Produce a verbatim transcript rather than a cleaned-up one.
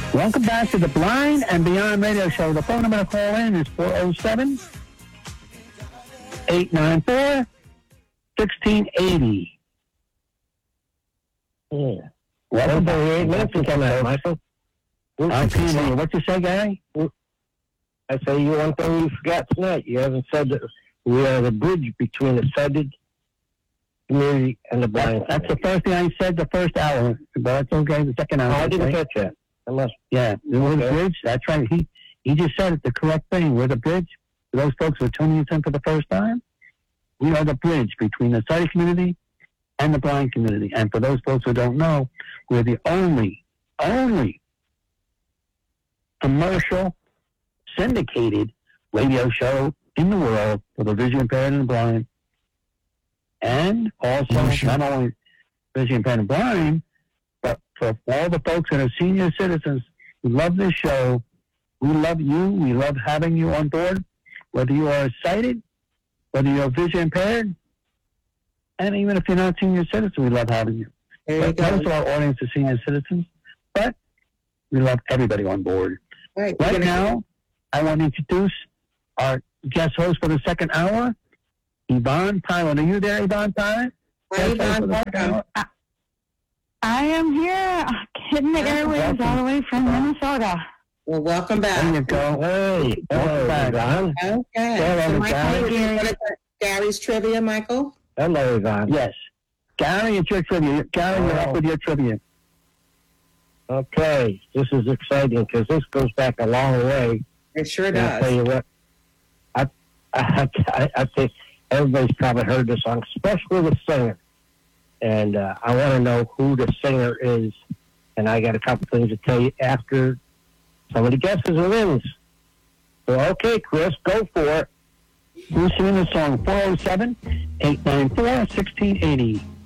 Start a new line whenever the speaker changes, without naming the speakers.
Welcome back to the Blind and Beyond Radio Show. The phone number to call in is four oh seven, eight nine four, one six eight oh.
Yeah.
Welcome
Well,
back.
eight minutes to come out, Michael.
I can't hear you. What you say, Gary?
I say you one thing you forgot tonight. You haven't said that we are the bridge between the sighted community and the blind.
That's the first thing I said the first hour, but that's okay. The second hour.
Oh, I didn't
right?
catch that. I must.
Yeah, we're the
Okay.
bridge. That's right. He he just said it the correct thing. We're the bridge. For those folks who are tuning us in for the first time, we are the bridge between the sighted community and the blind community. And for those folks who don't know, we're the only, only commercial syndicated radio show in the world for the vision impaired and the blind. And also,
Oh, sure.
not only vision impaired and blind, but for all the folks that are senior citizens who love this show, we love you. We love having you on board, whether you are sighted, whether you're vision impaired, and even if you're not senior citizen, we love having you.
There you
But
go.
most of our audience is senior citizens, but we love everybody on board.
Right, we're
Right
gonna-
now, I want to introduce our guest host for the second hour, Yvonne Pilot. Are you there, Yvonne Pilot?
Hi,
Guest host
Yvonne,
for the second
welcome.
hour?
I am here, hitting the airwaves all the way from Minnesota.
Well, welcome
There you
back.
go.
Hey,
Welcome
hello,
back.
Yvonne.
Okay.
Hello,
So, Michael,
Gary.
you wanna start Gary's trivia, Michael?
Hello, Yvonne.
Yes. Gary, it's your trivia. Gary, you're up with your trivia.
Okay, this is exciting because this goes back a long way.
It sure
And I'll tell
does.
you what, I, I, I, I think everybody's probably heard this song, especially the singer. And uh, I want to know who the singer is. And I got a couple things to tell you after some of the guesses are in. So, okay, Chris, go for it.
Who's singing the song? four oh seven, eight nine four, one six eight oh.